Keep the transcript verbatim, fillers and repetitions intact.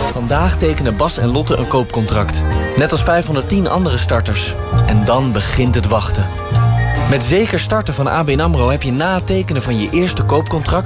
Vandaag tekenen Bas en Lotte een koopcontract. Net als vijfhonderdtien andere starters. En dan begint het wachten. Met zeker starten van A B N AMRO heb je na het tekenen van je eerste koopcontract